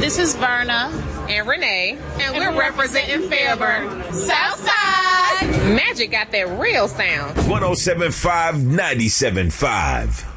This is Verna. And Renee. And we're representing Fairburn. Southside! Magic got that real sound. 107.5, 97.5.